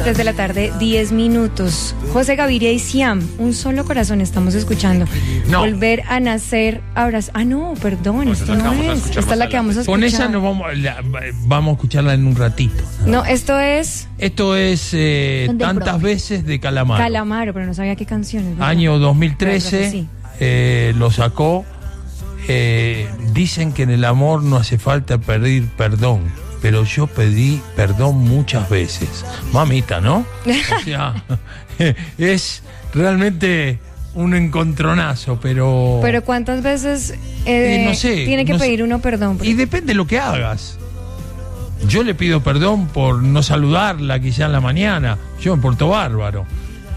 3 de la tarde, 10 minutos. José Gaviria y Siam, Un Solo Corazón, estamos escuchando. No. Volver a nacer, abrazar. Ah, no, perdón, esto no es. Esta es la que vamos a escuchar. Con esa nos vamos a escucharla en un ratito. No, esto es Tantas veces de Calamaro. Calamaro, pero no sabía qué canciones. Año 2013, Pero, sí. lo sacó. Dicen que en el amor no hace falta pedir perdón, pero yo pedí perdón muchas veces. Mamita, ¿no? O sea, es realmente un encontronazo, pero... Pero ¿cuántas veces no sé, tiene que pedir uno perdón? Y depende de lo que hagas. Yo le pido perdón por no saludarla quizá en la mañana. Yo me porto bárbaro.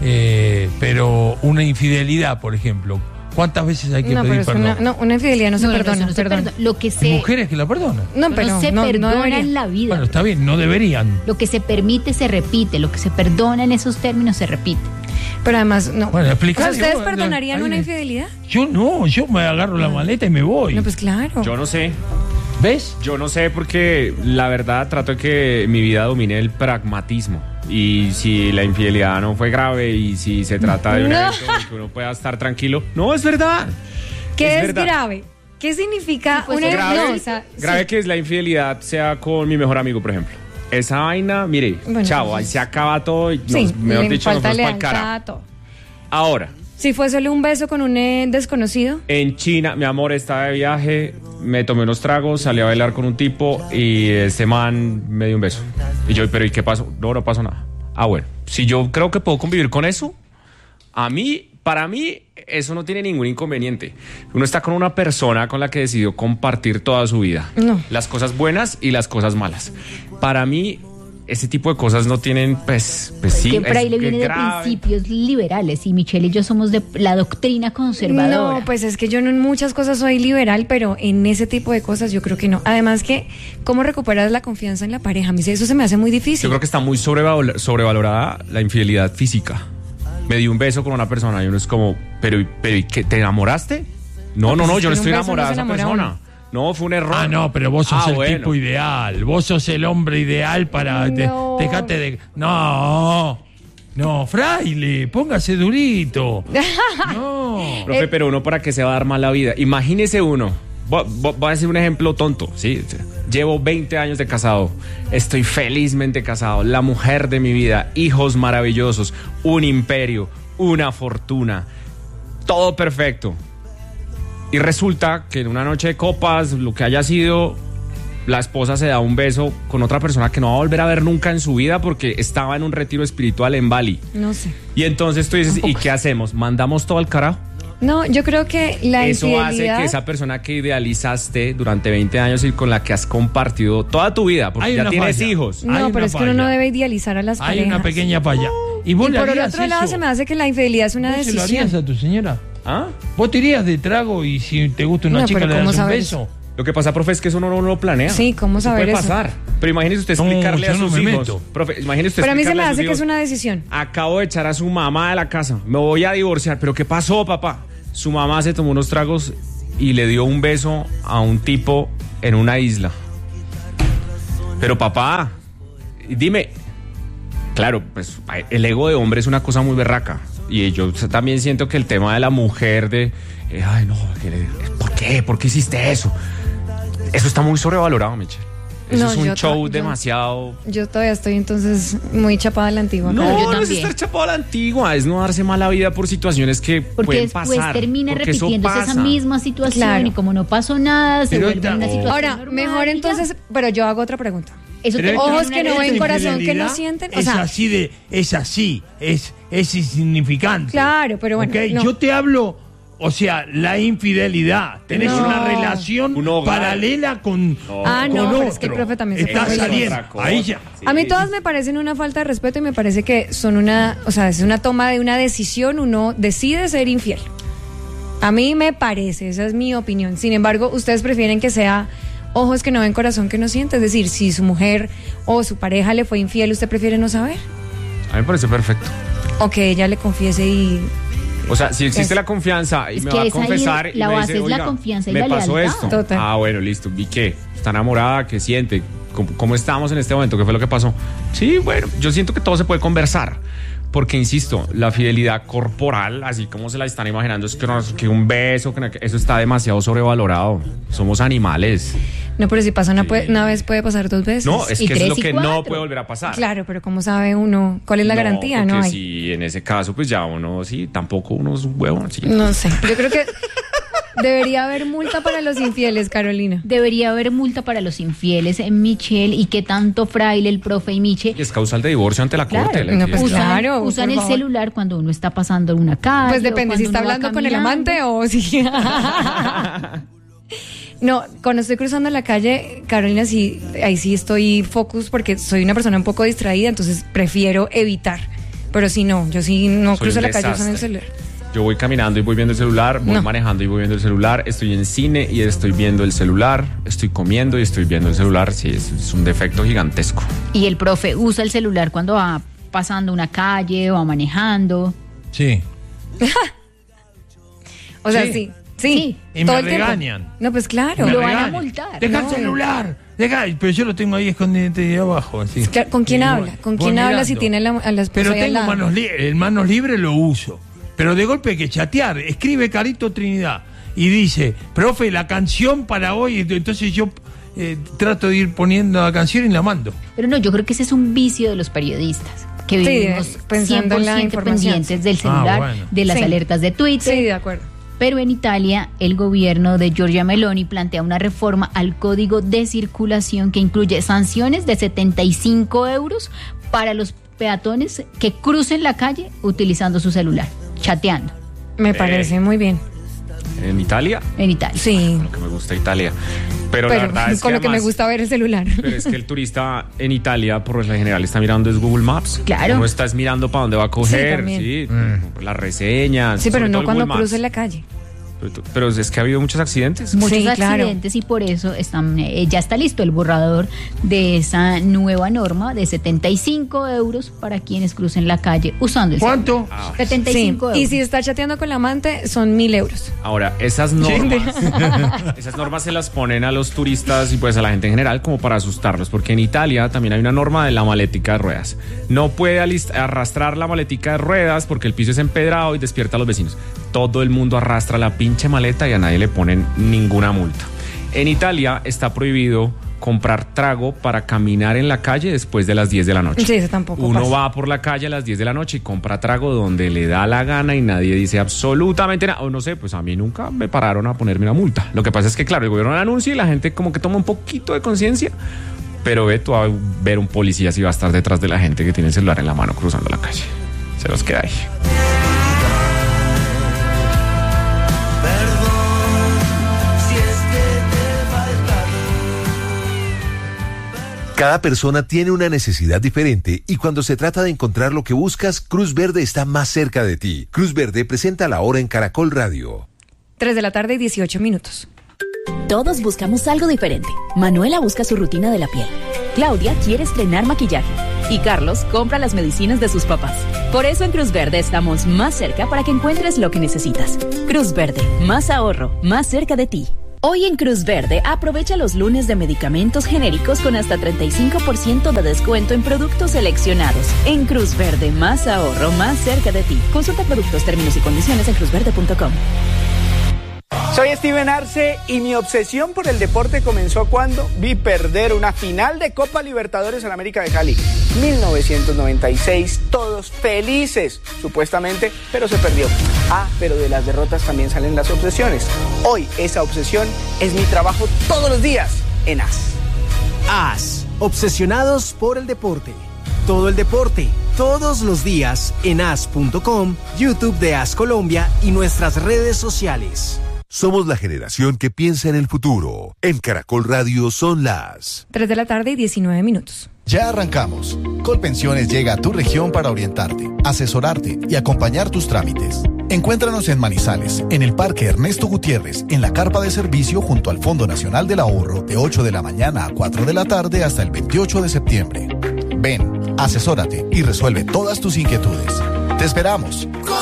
Pero una infidelidad, por ejemplo, ¿cuántas veces hay que pedir perdón? Una infidelidad no se perdona. No se perdona. Lo que Hay mujeres que la perdonan. No, pero no se perdona en la vida. Bueno, está bien, no deberían. Lo que se permite se repite, lo que se perdona en esos términos se repite. Pero además, no. Bueno, explicar. ¿Ustedes perdonarían una infidelidad? Yo no, yo me agarro la maleta y me voy. No, pues claro. Yo no sé. ¿Ves? Yo no sé porque la verdad trato de que mi vida domine el pragmatismo. Y si la infidelidad no fue grave y si se trata de un evento en que uno pueda estar tranquilo. No, es verdad. ¿Qué es verdad. grave? ¿Qué significa pues, una Grave, no, o sea, grave sí. que es la infidelidad sea con mi mejor amigo, por ejemplo. Esa vaina, mire, Bueno, chao, entonces, ahí se acaba todo y Sí, mejor le dicho, nos falta vamos pa'l carajo. lealtad, todo. Ahora, Si fue solo un beso con un desconocido. en China, mi amor estaba de viaje, me tomé unos tragos, salí a bailar con un tipo y ese man me dio un beso. Y yo, pero ¿y qué pasó? No pasó nada. Ah, bueno, si yo creo que puedo convivir con eso, para mí, eso no tiene ningún inconveniente. Uno está con una persona con la que decidió compartir toda su vida. No. Las cosas buenas y las cosas malas. Para mí, ese tipo de cosas no tienen, pues sí. Que por ahí le viene de grave. principios liberales y Michelle y yo somos de la doctrina conservadora. No, pues es que yo no en muchas cosas soy liberal, pero en ese tipo de cosas yo creo que no. Además que, ¿cómo recuperas la confianza en la pareja? A mí eso se me hace muy difícil. Yo creo que está muy sobrevalorada la infidelidad física. Me di un beso con una persona y uno es como, pero ¿y qué? ¿Te enamoraste? No, pues es yo no que estoy en un beso enamorada no de se esa enamora persona. No, fue un error. Ah, no, pero vos sos el bueno. tipo ideal. Vos sos el hombre ideal para... No. Dejate de... No, fraile, póngase durito. No. Profe, pero uno para qué se va a dar mal la vida. Imagínese uno. Voy a decir un ejemplo tonto, ¿sí? Llevo 20 años de casado. Estoy felizmente casado. La mujer de mi vida. Hijos maravillosos. Un imperio. Una fortuna. Todo perfecto. Y resulta que en una noche de copas, lo que haya sido, la esposa se da un beso con otra persona que no va a volver a ver nunca en su vida porque estaba en un retiro espiritual en Bali. No sé. Y entonces tú dices, ¿y qué hacemos? ¿Mandamos todo al carajo? No, yo creo que la Eso infidelidad... hace que esa persona que idealizaste durante 20 años y con la que has compartido toda tu vida, porque Hay ya una tienes falla. hijos. Hay No, una pero es que uno no falla. debe idealizar a las Hay parejas. una pequeña falla. Y vos le por el harías otro lado eso? se me hace que la infidelidad es una ¿Vos se lo decisión. harías a tu señora? ¿Ah? ¿Vos te irías de trago y si te gusta una No, chica pero le ¿cómo das un saber beso? eso? Lo que pasa, profe, es que eso no lo planea. Sí, ¿cómo saber puede eso? pasar. Pero imagínese usted No, explicarle yo a no sus me hijos. meto. Profe, imagínese usted Pero a mí se me explicarle a hace sus que es hijos, una decisión. acabo de echar a su mamá de la casa. Me voy a divorciar. ¿Pero qué pasó, papá? Su mamá se tomó unos tragos y le dio un beso a un tipo en una isla. Pero papá, dime. Claro, pues el ego de hombre es una cosa muy berraca. Y yo también siento que el tema de la mujer ay, no, ¿por qué? ¿Por qué hiciste eso? Eso está muy sobrevalorado, Michelle. Eso No, es un yo show demasiado... Yo todavía estoy entonces muy chapada a la antigua. No, yo no es también. estar chapado a la antigua, es no darse mala vida por situaciones que Porque pueden después pasar. termina porque eso repitiéndose esa pasa. misma situación Claro. y como no pasó nada, se Pero vuelve una situación Ahora, normal mejor y ya. entonces, pero yo hago otra pregunta. Eso Pero termina ojos en que una no ven, relación. corazón que no infidelidad sienten, o Es sea- así, es insignificante. Claro, pero bueno, ¿Ok? no. Yo te hablo, o sea, la infidelidad. Tenés No. una relación Un hogar. paralela con, Ah, con no, otro. pero es que el profe también se Está fue. saliendo. Otra cosa. Ahí ya. A mí todas me parecen una falta de respeto y me parece que son es una toma de una decisión, uno decide ser infiel. A mí me parece, esa es mi opinión. Sin embargo, ustedes prefieren que sea ojos que no ven, corazón que no siente. Es decir, si su mujer o su pareja le fue infiel, ¿usted prefiere no saber? A mí me parece perfecto. O que ella le confiese y... O sea, si existe Es- la confianza y es me que va a es ahí confesar y la me base dice, es la oiga, confianza y me la pasó lealtad. esto. Total. Ah, bueno, listo. ¿Y qué? ¿Está enamorada? ¿Qué siente? ¿Cómo estamos en este momento? ¿Qué fue lo que pasó? Sí, bueno, yo siento que todo se puede conversar. Porque, insisto, la fidelidad corporal, así como se la están imaginando, es que un beso, que eso está demasiado sobrevalorado. Somos animales. No, pero si pasa una vez, puede pasar 2 veces. No, es Y que es 3 lo y que 4. no puede volver a pasar. Claro, pero ¿cómo sabe uno? ¿Cuál es la garantía? No hay. Sí, en ese caso, pues ya uno, sí, tampoco uno es un huevo. Sí. No sé. Yo creo que debería haber multa para los infieles, Carolina. Debería haber multa para los infieles, Michelle, y qué tanto Fraile, el profe y Miche. Es causal de divorcio ante la Claro, corte. La no, pues infidelidad. claro, usan por el favor. celular cuando uno está pasando una calle. Pues depende, o si está cuando uno va hablando con el caminando. amante o si... No, cuando estoy cruzando la calle, Carolina, sí, ahí sí estoy focus porque soy una persona un poco distraída, entonces prefiero evitar. Pero si no, yo sí no Soy cruzo un la calle usando el desastre. celular. Yo voy caminando y voy viendo el celular, voy No. manejando y voy viendo el celular, estoy en cine y estoy viendo el celular, estoy comiendo y estoy viendo el celular. Sí, es un defecto gigantesco. Y el profe usa el celular cuando va pasando una calle o va manejando. Sí. O sea, Sí. sí. Sí. Y todo me el tiempo. regañan. No, pues claro. Me Lo van a regañan. multar. Deja No. el celular. Pero yo lo tengo ahí escondido de abajo. Así. Claro, ¿con quién Y habla? ¿Con voy quién habla si mirando. tiene a la esposa Pero ahí al tengo lado? manos libres lo uso. Pero de golpe hay que chatear. Escribe Carito Trinidad y dice, profe, la canción para hoy. Entonces yo trato de ir poniendo la canción y la mando. Pero no, yo creo que ese es un vicio de los periodistas. Que Sí, vivimos pensando en la 100% información. pendientes del celular, bueno. de las Sí. alertas de Twitter. Sí, de acuerdo. Pero en Italia, el gobierno de Giorgia Meloni plantea una reforma al código de circulación que incluye sanciones de 75 euros para los peatones que crucen la calle utilizando su celular, chateando Me parece muy bien. En Italia, en Italia. Sí. lo que me gusta Italia. Pero la Pero verdad es con lo que me además- gusta ver el celular. Pero es que el turista en Italia, por lo general, está mirando es Google Maps. Claro. Uno está mirando para dónde va a coger, también. sí, las reseñas. Sí, pero sobre no todo el cuando Google cruce Maps. la calle. Pero es que ha habido muchos accidentes. Muchos Sí, claro. accidentes y por eso están, ya está listo el borrador de esa nueva norma de 75 euros para quienes crucen la calle usando el ¿Cuánto? celular. Sí. 75 euros. Y si está chateando con la amante, son 1.000 euros. Ahora, esas normas se las ponen a los turistas y pues a la gente en general como para asustarlos, porque en Italia también hay una norma de la maletica de ruedas. No puede arrastrar la maletica de ruedas porque el piso es empedrado y despierta a los vecinos. Todo el mundo arrastra la pinche maleta y a nadie le ponen ninguna multa. En Italia está prohibido comprar trago para caminar en la calle después de las 10 de la noche. Sí, eso tampoco Uno pasa. va por la calle a las 10 de la noche y compra trago donde le da la gana y nadie dice absolutamente nada. O no sé, pues a mí nunca me pararon a ponerme una multa. Lo que pasa es que, claro, el gobierno la anuncia y la gente como que toma un poquito de conciencia. Pero ve tú a ver un policía si va a estar detrás de la gente que tiene el celular en la mano cruzando la calle. Se los queda ahí. Cada persona tiene una necesidad diferente y cuando se trata de encontrar lo que buscas, Cruz Verde está más cerca de ti. Cruz Verde presenta La Hora en Caracol Radio. 3 de la tarde y 18 minutos. Todos buscamos algo diferente. Manuela busca su rutina de la piel. Claudia quiere estrenar maquillaje. Y Carlos compra las medicinas de sus papás. Por eso en Cruz Verde estamos más cerca para que encuentres lo que necesitas. Cruz Verde, más ahorro, más cerca de ti. Hoy en Cruz Verde aprovecha los lunes de medicamentos genéricos con hasta 35% de descuento en productos seleccionados. En Cruz Verde, más ahorro, más cerca de ti. Consulta productos, términos y condiciones en cruzverde.com. Soy Steven Arce y mi obsesión por el deporte comenzó cuando vi perder una final de Copa Libertadores en América de Cali. 1996, todos felices, supuestamente, pero se perdió. Pero de las derrotas también salen las obsesiones. Hoy esa obsesión es mi trabajo todos los días en AS. AS, obsesionados por el deporte. Todo el deporte, todos los días en as.com, YouTube de AS Colombia y nuestras redes sociales. Somos la generación que piensa en el futuro. En Caracol Radio son las 3 de la tarde y 19 minutos. Ya arrancamos. Colpensiones llega a tu región para orientarte, asesorarte y acompañar tus trámites. Encuéntranos en Manizales, en el Parque Ernesto Gutiérrez, en la carpa de servicio junto al Fondo Nacional del Ahorro, de 8 de la mañana a 4 de la tarde hasta el 28 de septiembre. Ven, asesórate y resuelve todas tus inquietudes. ¡Te esperamos!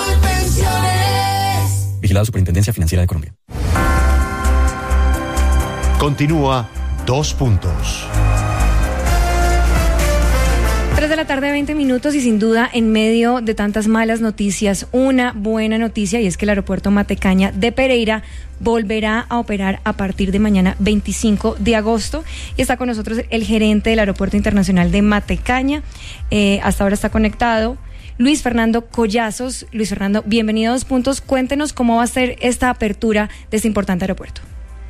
Vigilado Superintendencia Financiera de Colombia. Continúa 2 puntos. 3 de la tarde, 20 minutos, y sin duda, en medio de tantas malas noticias, una buena noticia, y es que el aeropuerto Matecaña de Pereira volverá a operar a partir de mañana 25 de agosto. Y está con nosotros el gerente del Aeropuerto Internacional de Matecaña. Hasta ahora está conectado Luis Fernando Collazos. Luis Fernando, bienvenido a Dos Puntos. Cuéntenos cómo va a ser esta apertura de este importante aeropuerto.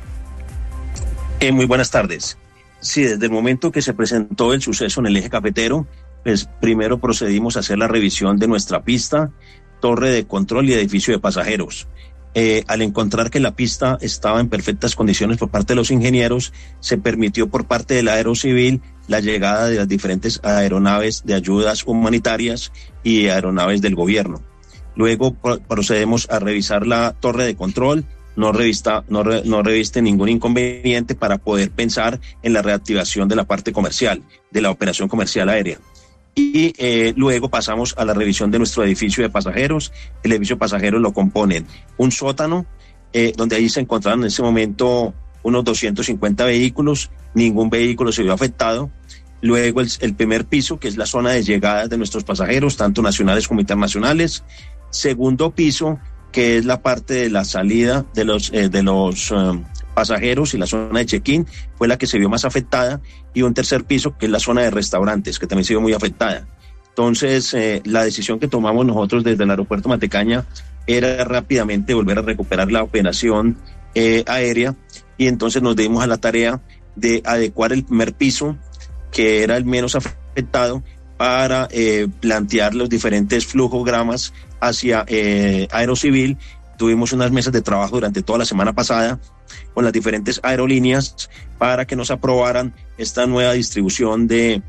Muy buenas tardes. Sí, desde el momento que se presentó el suceso en el eje cafetero, pues primero procedimos a hacer la revisión de nuestra pista, torre de control y edificio de pasajeros. Al encontrar que la pista estaba en perfectas condiciones por parte de los ingenieros, se permitió por parte del Aerocivil la llegada de las diferentes aeronaves de ayudas humanitarias y aeronaves del gobierno. Luego procedemos a revisar la torre de control. No reviste ningún inconveniente para poder pensar en la reactivación de la parte comercial, de la operación comercial aérea. Y luego pasamos a la revisión de nuestro edificio de pasajeros. El edificio de pasajeros lo componen un sótano, donde ahí se encontraban en ese momento unos 250 vehículos, ningún vehículo se vio afectado. Luego el primer piso, que es la zona de llegada de nuestros pasajeros, tanto nacionales como internacionales. Segundo piso, que es la parte de la salida de los pasajeros, y la zona de check-in fue la que se vio más afectada, y un tercer piso, que es la zona de restaurantes, que también se vio muy afectada. Entonces, la decisión que tomamos nosotros desde el aeropuerto Matecaña era rápidamente volver a recuperar la operación aérea, y entonces nos dimos a la tarea de adecuar el primer piso, que era el menos afectado, para plantear los diferentes flujogramas hacia Aerocivil. Tuvimos unas mesas de trabajo durante toda la semana pasada con las diferentes aerolíneas para que nos aprobaran esta nueva distribución de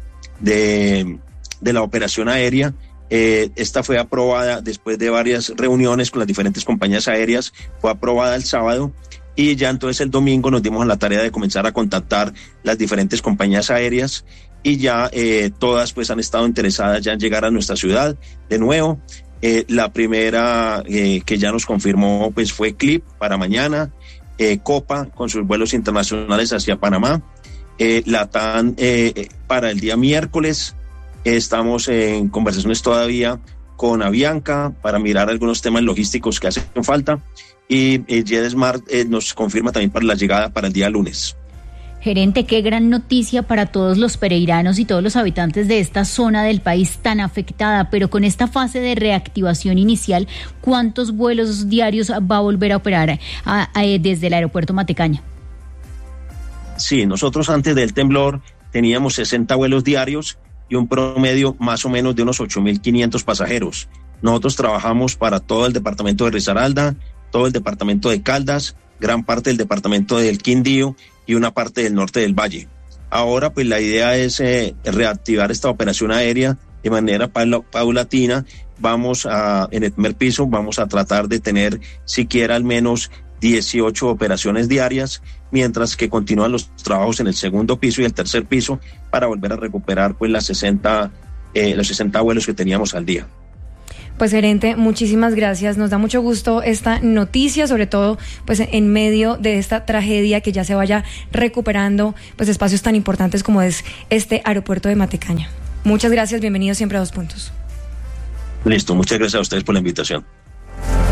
la operación aérea. Esta fue aprobada después de varias reuniones con las diferentes compañías aéreas, fue aprobada el sábado, y ya entonces el domingo nos dimos a la tarea de comenzar a contactar las diferentes compañías aéreas, y ya todas pues han estado interesadas ya en llegar a nuestra ciudad de nuevo. La primera que ya nos confirmó pues fue Clip para mañana, Copa con sus vuelos internacionales hacia Panamá, LATAM para el día miércoles. Estamos en conversaciones todavía con Avianca para mirar algunos temas logísticos que hacen falta, y JetSmart nos confirma también para la llegada para el día lunes. Gerente, qué gran noticia para todos los pereiranos y todos los habitantes de esta zona del país tan afectada, pero con esta fase de reactivación inicial, ¿cuántos vuelos diarios va a volver a operar desde el aeropuerto Matecaña? Sí, nosotros antes del temblor teníamos 60 vuelos diarios y un promedio más o menos de unos 8.500 pasajeros. Nosotros trabajamos para todo el departamento de Risaralda, todo el departamento de Caldas, gran parte del departamento del Quindío y una parte del norte del Valle. Ahora pues la idea es reactivar esta operación aérea de manera paulatina. En el primer piso vamos a tratar de tener siquiera al menos 18 operaciones diarias, mientras que continúan los trabajos en el segundo piso y el tercer piso para volver a recuperar pues los 60 vuelos que teníamos al día. Pues gerente, muchísimas gracias. Nos da mucho gusto esta noticia, sobre todo pues en medio de esta tragedia, que ya se vaya recuperando pues espacios tan importantes como es este aeropuerto de Matecaña. Muchas gracias, bienvenido siempre a Dos Puntos. Listo, muchas gracias a ustedes por la invitación.